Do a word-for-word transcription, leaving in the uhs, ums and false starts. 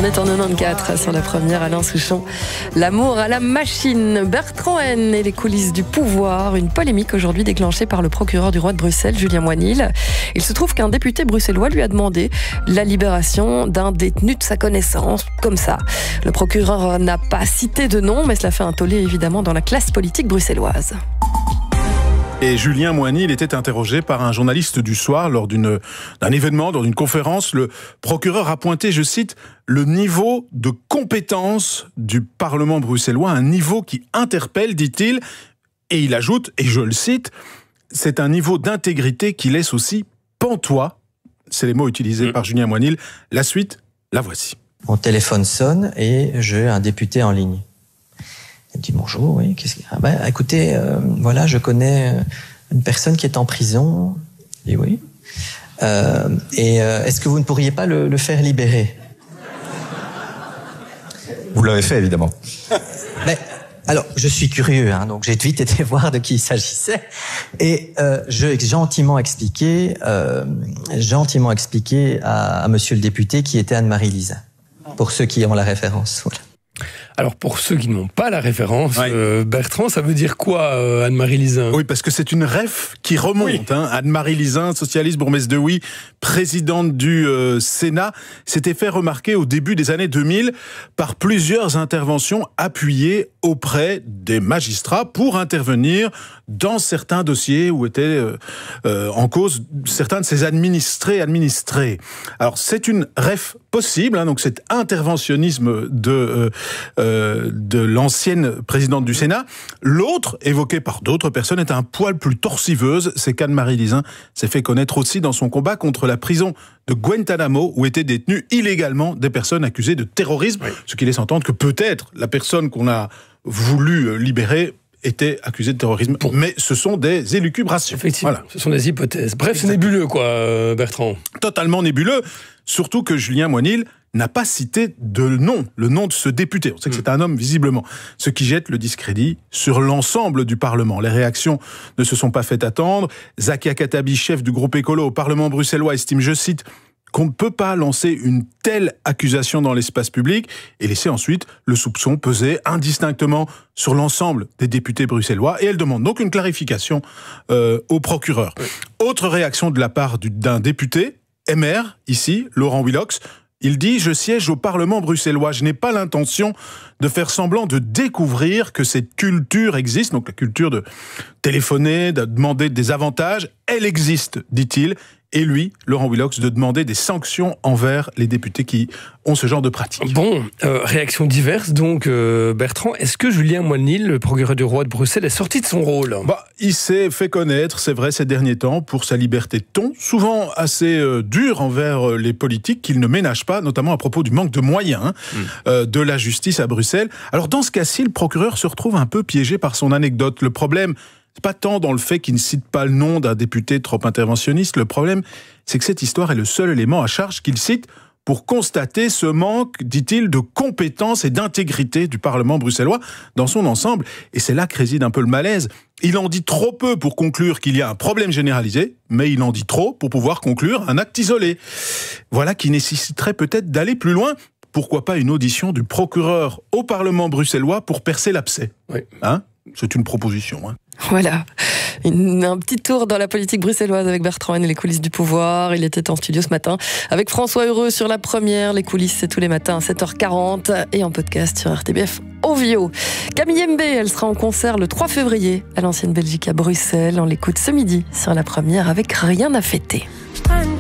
On est en quatre-vingt-quatorze sur la première, Alain Souchon. L'amour à la machine. Bertrand Haine et les coulisses du pouvoir. Une polémique aujourd'hui déclenchée par le procureur du roi de Bruxelles, Julien Moinil. Il se trouve qu'un député bruxellois lui a demandé la libération d'un détenu de sa connaissance, comme ça. Le procureur n'a pas cité de nom, mais cela fait un tollé évidemment dans la classe politique bruxelloise. Et Julien Moinil était interrogé par un journaliste du Soir lors d'une, d'un événement, lors d'une conférence. Le procureur a pointé, je cite, le niveau de compétence du Parlement bruxellois, un niveau qui interpelle, dit-il, et il ajoute, et je le cite, c'est un niveau d'intégrité qui laisse aussi pantois. C'est les mots utilisés mmh. par Julien Moinil. La suite, la voici. Mon téléphone sonne et j'ai un député en ligne. Il me dit bonjour, oui, qu'est-ce que... Ah ben, écoutez, euh, voilà, je connais une personne qui est en prison. Je dis oui. Euh, et euh, est-ce que vous ne pourriez pas le, le faire libérer? Vous l'avez fait, évidemment. Mais, alors, je suis curieux, hein, donc j'ai vite été voir de qui il s'agissait. Et euh, j'ai gentiment expliqué, euh, gentiment expliqué à, à monsieur le député qui était Anne-Marie Lizin, pour ceux qui ont la référence. Voilà. Alors, pour ceux qui n'ont pas la référence, ouais. euh, Bertrand, ça veut dire quoi, euh, Anne-Marie Lizin? Oui, parce que c'est une ref qui remonte. Oui. Hein. Anne-Marie Lizin, socialiste, bourgmestre de Huy, présidente du euh, Sénat, s'était fait remarquer au début des années deux mille par plusieurs interventions appuyées auprès des magistrats pour intervenir dans certains dossiers où étaient euh, euh, en cause certains de ses administrés administrés. Alors, c'est une ref possible, hein, donc cet interventionnisme de... Euh, Euh, de l'ancienne présidente du Sénat. L'autre, évoqué par d'autres personnes, est un poil plus torsiveuse. C'est qu'Anne-Marie Lizin s'est fait connaître aussi dans son combat contre la prison de Guantanamo, où étaient détenues illégalement des personnes accusées de terrorisme, oui. Ce qui laisse entendre que peut-être la personne qu'on a voulu libérer était accusée de terrorisme. Bon. Mais ce sont des élucubrations. Effectivement, voilà. Ce sont des hypothèses. Bref, c'est nébuleux, quoi, Bertrand. Totalement nébuleux, surtout que Julien Moinil n'a pas cité de nom, le nom de ce député. On sait que c'est un homme, visiblement. Ce qui jette le discrédit sur l'ensemble du Parlement. Les réactions ne se sont pas fait attendre. Zakia Khattabi, chef du groupe écolo au Parlement bruxellois, estime, je cite, qu'on ne peut pas lancer une telle accusation dans l'espace public et laisser ensuite le soupçon peser indistinctement sur l'ensemble des députés bruxellois. Et elle demande donc une clarification euh, au procureur. Oui. Autre réaction de la part du, d'un député, M R, ici, Laurent Willox. Il dit « Je siège au Parlement bruxellois. Je n'ai pas l'intention de faire semblant de découvrir que cette culture existe. » Donc la culture de téléphoner, de demander des avantages, elle existe, dit-il. Et lui, Laurent Willox, de demander des sanctions envers les députés qui ont ce genre de pratique. Bon, euh, réactions diverses donc, euh, Bertrand. Est-ce que Julien Moinil, le procureur du roi de Bruxelles, est sorti de son rôle? Bah, il s'est fait connaître, c'est vrai, ces derniers temps, pour sa liberté de ton, souvent assez euh, dure envers euh, les politiques qu'il ne ménage pas, notamment à propos du manque de moyens hein, mmh. euh, de la justice à Bruxelles. Alors dans ce cas-ci, le procureur se retrouve un peu piégé par son anecdote. Le problème, c'est pas tant dans le fait qu'il ne cite pas le nom d'un député trop interventionniste. Le problème, c'est que cette histoire est le seul élément à charge qu'il cite pour constater ce manque, dit-il, de compétence et d'intégrité du Parlement bruxellois dans son ensemble. Et c'est là que réside un peu le malaise. Il en dit trop peu pour conclure qu'il y a un problème généralisé, mais il en dit trop pour pouvoir conclure un acte isolé. Voilà qui nécessiterait peut-être d'aller plus loin. Pourquoi pas une audition du procureur au Parlement bruxellois pour percer l'abcès? Oui. Hein? C'est une proposition. Hein. Voilà, une, un petit tour dans la politique bruxelloise avec Bertrand Haine et les coulisses du pouvoir. Il était en studio ce matin avec François Heureux sur la première. Les coulisses, c'est tous les matins à sept heures quarante et en podcast sur R T B F Ovio. Camille Mbé, elle sera en concert le trois février à l'Ancienne Belgique à Bruxelles. On l'écoute ce midi sur la première avec Rien à fêter.